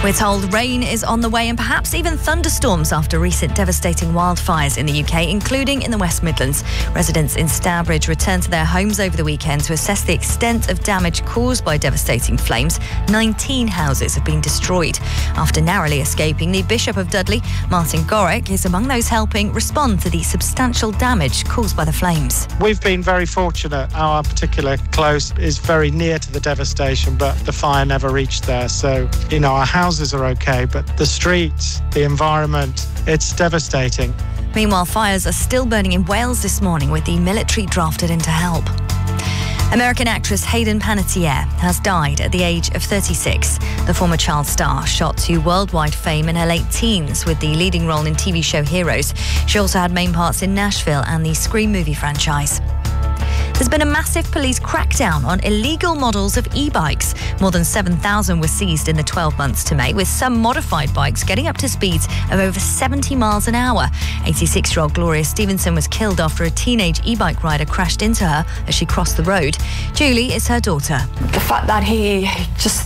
We're told rain is on the way and perhaps even thunderstorms after recent devastating wildfires in the UK, including in the West Midlands. Residents in Stourbridge returned to their homes over the weekend to assess the extent of damage caused by devastating flames. 19 houses have been destroyed. After narrowly escaping, the Bishop of Dudley, Martin Gorrick, is among those helping respond to the substantial damage caused by the flames. We've been very fortunate. Our particular close is very near to the devastation, but the fire never reached there. So, our houses are okay, but the streets, the environment, it's devastating. Meanwhile, fires are still burning in Wales this morning, with the military drafted in to help. American actress Hayden Panettiere has died at the age of 36. The former child star shot to worldwide fame in her late teens with the leading role in TV show Heroes. She also had main parts in Nashville and the Scream movie franchise. There's been a massive police crackdown on illegal models of e-bikes. More than 7,000 were seized in the 12 months to May, with some modified bikes getting up to speeds of over 70 miles an hour. 86-year-old Gloria Stevenson was killed after a teenage e-bike rider crashed into her as she crossed the road. Julie is her daughter. The fact that he just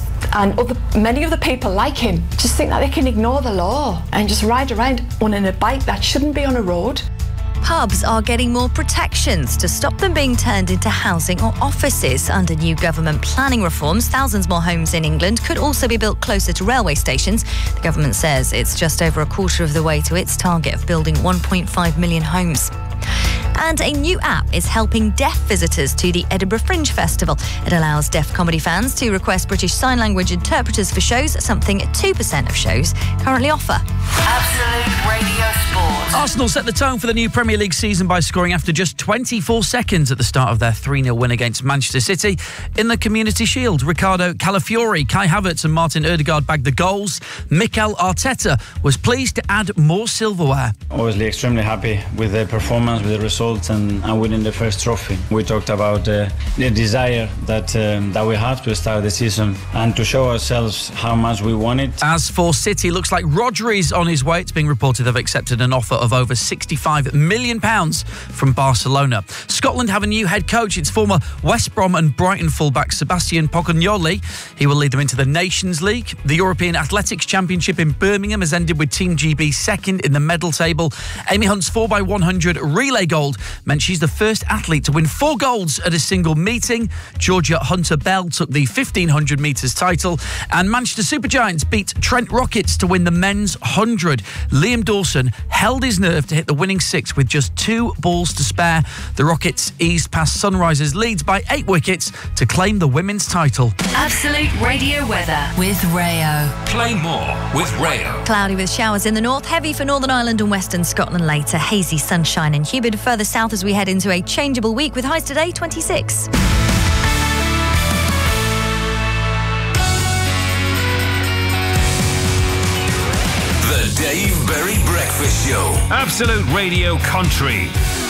many of the people like him just think that they can ignore the law and just ride around on a bike that shouldn't be on a road. Pubs are getting more protections to stop them being turned into housing or offices. Under new government planning reforms, thousands more homes in England could also be built closer to railway stations. The government says it's just over a quarter of the way to its target of building 1.5 million homes. And a new app is helping deaf visitors to the Edinburgh Fringe Festival. It allows deaf comedy fans to request British Sign Language interpreters for shows, something 2% of shows currently offer. Absolute Radio Sport. Arsenal set the tone for the new Premier League season by scoring after just 24 seconds at the start of their 3-0 win against Manchester City in the Community Shield. Ricardo Calafiori, Kai Havertz and Martin Ødegaard bagged the goals. Mikel Arteta was pleased to add more silverware. Obviously extremely happy with the performance, with the results and winning the first trophy. We talked about the desire that we have to start the season and to show ourselves how much we want it. As for City, looks like Rodri is on his way. It's being reported they've accepted an offer of over £65 million from Barcelona. Scotland have a new head coach. It's former West Brom and Brighton fullback Sebastian Pocognoli. He will lead them into the Nations League. The European Athletics Championship in Birmingham has ended with Team GB second in the medal table. Amy Hunt's 4x100 relay gold meant she's the first athlete to win 4 golds at a single meeting. Georgia Hunter-Bell took the 1,500 metres title. And Manchester Supergiants beat Trent Rockets to win the men's 100. Liam Dawson held his nerve to hit the winning 6 with just 2 balls to spare. The Rockets eased past Sunrisers' leads by 8 wickets to claim the women's title. Absolute Radio weather with Rayo. Play more with Rayo. Cloudy with showers in the north, heavy for Northern Ireland and Western Scotland later, hazy sunshine and humid further south as we head into a changeable week with highs today 26. The Dave Berry Breakfast Show. Absolute Radio Country.